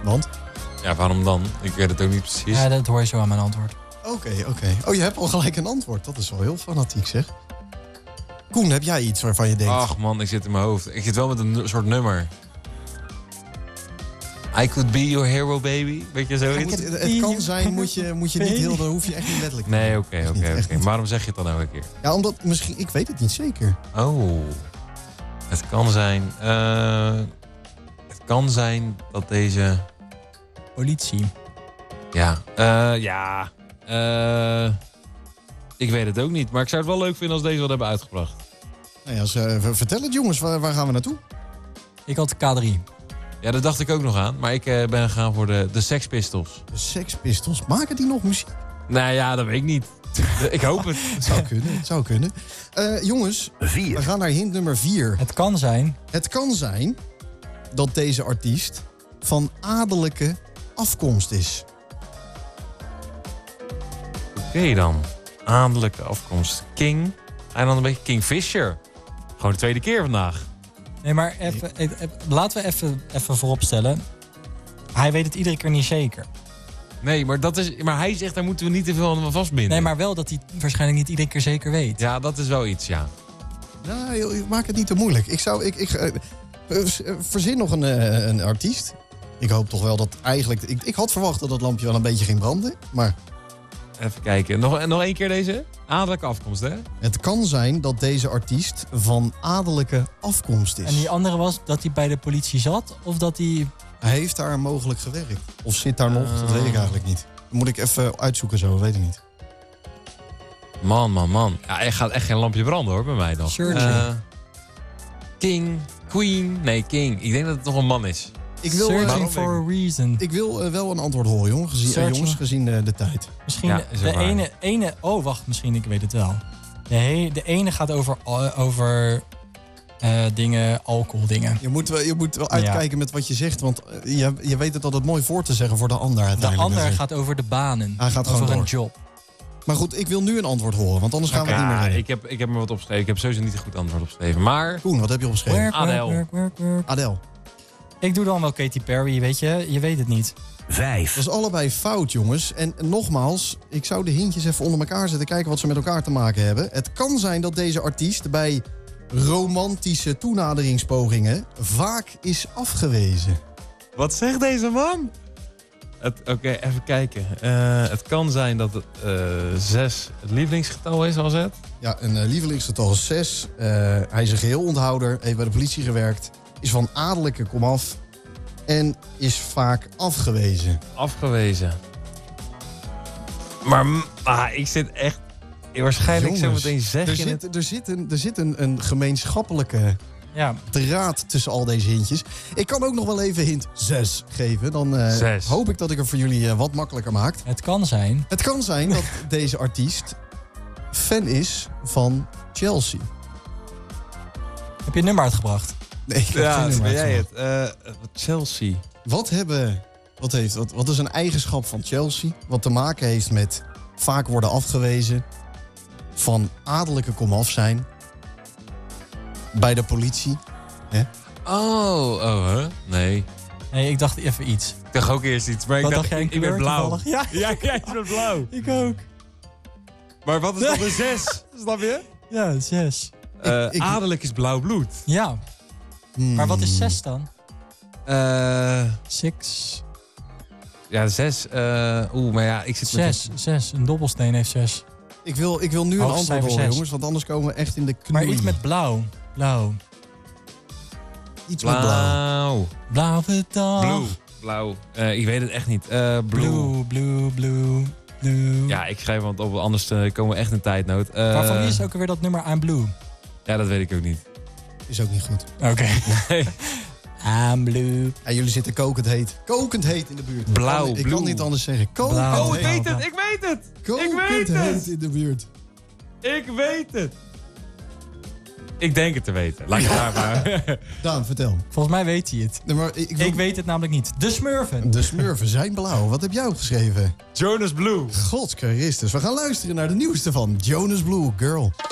Want? Ja, waarom dan? Ik weet het ook niet precies. Ja, dat hoor je zo aan mijn antwoord. Oké. Oh, je hebt al gelijk een antwoord. Dat is wel heel fanatiek, zeg. Koen, heb jij iets waarvan je denkt... Ach man, ik zit in mijn hoofd. Ik zit wel met een soort nummer. I could be your hero, baby. Weet je zoiets? Het kan zijn, moet je niet heel... Dan hoef je echt niet letterlijk... Nee, oké. Maar waarom zeg je het dan nou een keer? Ja, omdat misschien... Ik weet het niet zeker. Oh. Het kan zijn... het kan zijn dat deze... Politie. Ja. Ik weet het ook niet. Maar ik zou het wel leuk vinden als deze wat hebben uitgebracht. Nou ja, vertel het jongens. Waar gaan we naartoe? Ik had K3. Ja, dat dacht ik ook nog aan. Maar ik ben gegaan voor de Sex Pistols. De Sex Pistols. Maken die nog muziek? Nou ja, dat weet ik niet. Ik hoop het. Het zou kunnen. Jongens, 4. We gaan naar hint nummer 4. Het kan zijn. Het kan zijn dat deze artiest van adellijke afkomst is. Oké dan. Adellijke afkomst. King. En dan een beetje Kingfisher. Gewoon de tweede keer vandaag. Nee, maar laten we even vooropstellen. Hij weet het iedere keer niet zeker. Nee, maar hij zegt, daar moeten we niet te veel aan vastbinden. Nee, maar wel dat hij waarschijnlijk niet iedere keer zeker weet. Ja, dat is wel iets, ja. Nou, maak het niet te moeilijk. Ik verzin nog een artiest. Ik hoop toch wel dat eigenlijk... Ik had verwacht dat het lampje wel een beetje ging branden, maar... Even kijken. Nog één keer deze? Adellijke afkomst, hè? Het kan zijn dat deze artiest van adellijke afkomst is. En die andere was dat hij bij de politie zat? Of dat hij... Hij heeft daar mogelijk gewerkt. Of zit daar nog? Dat weet ik eigenlijk niet. Dat moet ik even uitzoeken zo, weet ik niet. Man. Ja, er gaat echt geen lampje branden, hoor, bij mij dan. King, Queen. Nee, King. Ik denk dat het toch een man is. Searching for a reason. Ik wil wel een antwoord horen, jongens, gezien de tijd. Misschien ja, de ene... Oh, wacht, misschien, ik weet het wel. De ene gaat over dingen, alcoholdingen. Je moet wel uitkijken met wat je zegt, want je weet het altijd mooi voor te zeggen voor de ander uiteindelijk. De ander gaat over de banen. Hij gaat over gewoon een job. Maar goed, ik wil nu een antwoord horen, want anders gaan we het niet meer redden. Ik heb me wat opgeschreven. Ik heb sowieso niet een goed antwoord opgeschreven. Maar... Koen, wat heb je opgeschreven? Adele. Ik doe dan wel Katy Perry, weet je. Je weet het niet. 5. Dat is allebei fout, jongens. En nogmaals, ik zou de hintjes even onder elkaar zetten. Kijken wat ze met elkaar te maken hebben. Het kan zijn dat deze artiest bij romantische toenaderingspogingen vaak is afgewezen. Wat zegt deze man? Oké, even kijken. Het kan zijn dat het 6 het lievelingsgetal is, als het. Ja, een lievelingsgetal is 6. Hij is een geheel onthouder, heeft bij de politie gewerkt. Is van adellijke komaf en is vaak afgewezen. Afgewezen. Maar ik zit echt... Waarschijnlijk zo meteen zeggen... Er zit een gemeenschappelijke draad tussen al deze hintjes. Ik kan ook nog wel even hint 6 geven. Dan hoop ik dat ik het voor jullie wat makkelijker maak. Het kan zijn dat deze artiest fan is van Chelsea. Heb je een nummer uitgebracht? Nee, ik heb geen nummer ben jij uitgebracht. het? Chelsea. Wat is een eigenschap van Chelsea? Wat te maken heeft met vaak worden afgewezen, van adellijke komaf zijn, bij de politie. Hè? Huh? Nee. Nee, ik dacht even iets. Ik dacht ook eerst iets, maar ik ben blauw. Ja, jij bent blauw. Ik ook. Maar wat is dan de 6? Snap je? Ja, 6. Adellijk is blauw bloed. Ja. Maar wat is 6 dan? 6. Ja, 6. Maar ja, ik zit 6. Een dobbelsteen heeft 6. Ik wil nu een antwoord horen, jongens, want anders komen we echt in de knoei. Maar iets met blauw. Iets met blauw. Blauwe dag. Blauw. Ik weet het echt niet. Blue. Ja, ik schrijf want op, anders komen we echt in tijdnood. Maar van wie is ook weer dat nummer I'm Blue? Ja, dat weet ik ook niet. Is ook niet goed. Oké. Nee. I'm Blue. En jullie zitten kokend heet. Kokend heet in de buurt. Blauw. Ik kan niet anders zeggen. Ik weet het. Kokend heet in de buurt. Ik weet het. Ik denk het te weten. Laat je daar maar. Daan, vertel. Volgens mij weet hij het. Nee, maar ik weet het namelijk niet. De Smurfen. De Smurfen zijn blauw. Wat heb jij opgeschreven? Jonas Blue. Gods Christus. We gaan luisteren naar de nieuwste van Jonas Blue, Girl.